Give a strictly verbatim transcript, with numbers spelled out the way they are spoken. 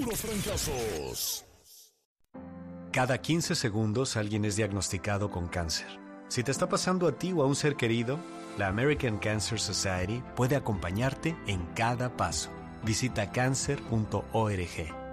puros fracasos. Cada quince segundos alguien es diagnosticado con cáncer. Si te está pasando a ti o a un ser querido, la American Cancer Society puede acompañarte en cada paso. Visita cancer punto org.